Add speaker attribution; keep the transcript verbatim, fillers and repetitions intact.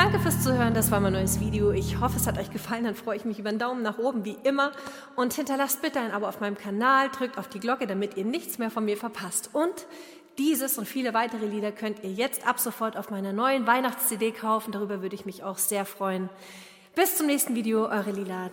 Speaker 1: Danke fürs Zuhören, das war mein neues Video. Ich hoffe, es hat euch gefallen, dann freue ich mich über einen Daumen nach oben, wie immer. Und hinterlasst bitte ein Abo auf meinem Kanal, drückt auf die Glocke, damit ihr nichts mehr von mir verpasst. Und dieses und viele weitere Lieder könnt ihr jetzt ab sofort auf meiner neuen Weihnachts-C D kaufen. Darüber würde ich mich auch sehr freuen. Bis zum nächsten Video, eure Lila.